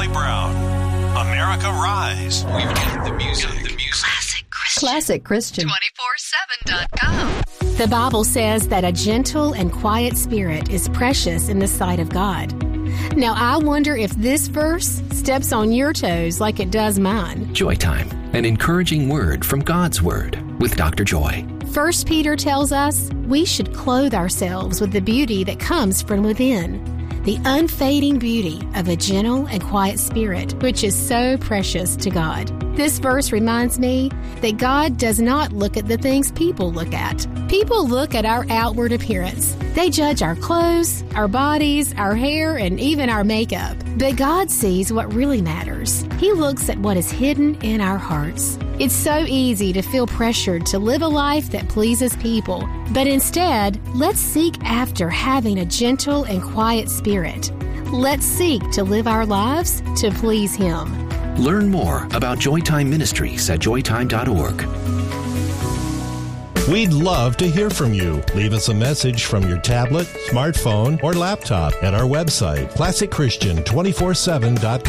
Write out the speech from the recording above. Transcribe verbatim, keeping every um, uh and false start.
Brown. America Rise. We've got the music. Got the music. Classic Christian. Classic Christian. two four seven dot com. The Bible says that a gentle and quiet spirit is precious in the sight of God. Now, I wonder if this verse steps on your toes like it does mine. Joy Time, an encouraging word from God's Word with Doctor Joy. First Peter tells us we should clothe ourselves with the beauty that comes from within, the unfading beauty of a gentle and quiet spirit, which is so precious to God. This verse reminds me that God does not look at the things people look at. People look at our outward appearance. They judge our clothes, our bodies, our hair, and even our makeup. But God sees what really matters. He looks at what is hidden in our hearts. It's so easy to feel pressured to live a life that pleases people. But instead, let's seek after having a gentle and quiet spirit. Let's seek to live our lives to please Him. Learn more about Joytime Ministries at joytime dot org. We'd love to hear from you. Leave us a message from your tablet, smartphone, or laptop at our website, classic christian two forty-seven dot com.